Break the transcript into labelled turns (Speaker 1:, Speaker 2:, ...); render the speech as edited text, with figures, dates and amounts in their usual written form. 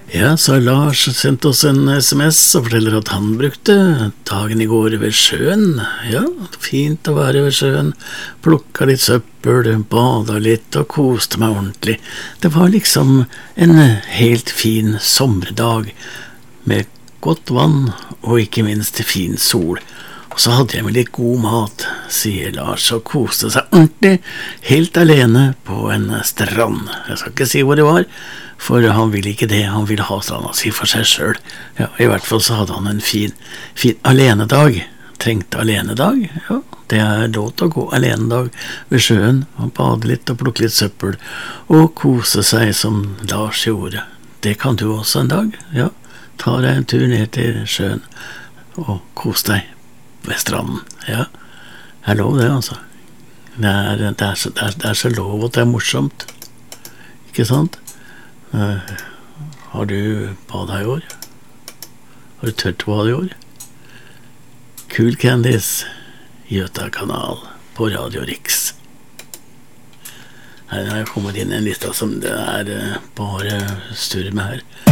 Speaker 1: Ja, så Lars sendte oss en SMS og forteller at han brukte dagen i går ved sjøen. Ja, fint å være ved sjøen. Plukka litt søppel, bada litt og koste meg ordentlig. Det var liksom en helt fin sommerdag med godt vann og ikke minst fin sol. Og så hadde jeg med litt god mat, sier Lars, og koste seg ordentlig, helt alene på en strand. Jeg skal ikke si hvor det var, for han ville ikke det, han ville ha stranda si for seg selv. Ja, i hvert fall så hadde han en fin alenedag. Trengte alenedag, ja, det er lov til å gå alenedag ved sjøen, og bade litt og plukke litt søppel, og kose seg som Lars gjorde. Det kan du også en dag, ja. Ta deg en tur ned til sjøen, og kos deg ved stranden, ja. Jeg lov det, altså. Det er så lov at det er morsomt. Ikke sant? Har du badet i år? Har du tørt å bade i år? Cool Candies, Gjøta kanal på Radio Riks. Her har jeg kommet inn i en lista som det er bare styr med her.